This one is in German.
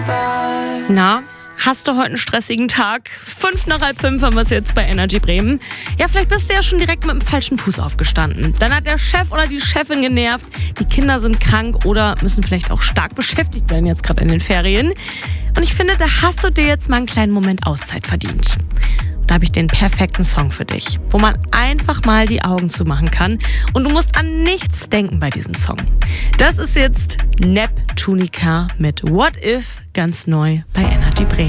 Na, hast du heute einen stressigen Tag? 5:05 haben wir es jetzt bei Energy Bremen. Ja, vielleicht bist du ja schon direkt mit dem falschen Fuß aufgestanden. Dann hat der Chef oder die Chefin genervt, die Kinder sind krank oder müssen vielleicht auch stark beschäftigt werden jetzt gerade in den Ferien. Und ich finde, da hast du dir jetzt mal einen kleinen Moment Auszeit verdient. Da habe ich den perfekten Song für dich, wo man einfach mal die Augen zumachen kann und du musst an nichts denken bei diesem Song. Das ist jetzt Neptunica mit What If, ganz neu bei Energy Bremen.